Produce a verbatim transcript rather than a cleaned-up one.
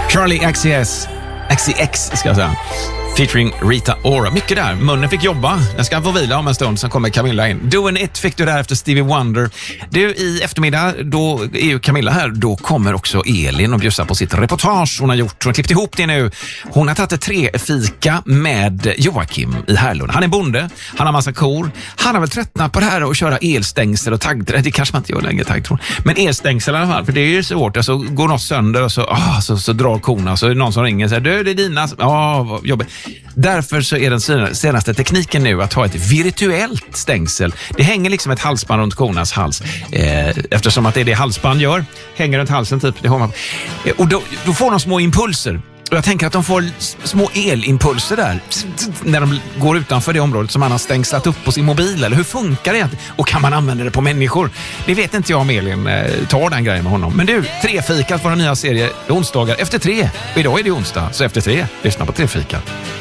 Charlie X C S, X C X ska jag säga. Featuring Rita Ora. Mycket där. Munnen fick jobba. Jag ska få vila om en stund, sen kommer Camilla in. Doing It fick du där efter Stevie Wonder. Du, i eftermiddag, då är ju Camilla här. Då kommer också Elin och bjussa på sitt reportage hon har gjort. Hon har klippt ihop det nu. Hon har tagit ett tre fika med Joakim i Härlund. Han är bonde. Han har massa kor. Han har väl tröttnat på det här att köra elstängsel och taggtråd. Det kanske man inte gör längre, taggtråd. Men elstängsel i alla fall, för det är ju svårt. Alltså, går något sönder och så, oh, så, så drar korna. Så är det någon som ringer och säger, du, det är dina. Ja, oh, jobbigt. Därför så är den senaste tekniken nu att ha ett virtuellt stängsel. Det hänger liksom ett halsband runt kornas hals. Eh, eftersom att det är det halsband gör. Hänger runt halsen typ. Det har man. Eh, och då, då får de små impulser. Och jag tänker att de får små elimpulser där när de går utanför det området som man har stängslat upp på sin mobil. Eller hur funkar det? Och kan man använda det på människor? Det vet inte jag om Elin eh, tar den grejen med honom. Men du, Trefikat var en nya serie onsdagar efter tre. Och idag är det onsdag, så efter tre. Lyssna på Trefikat.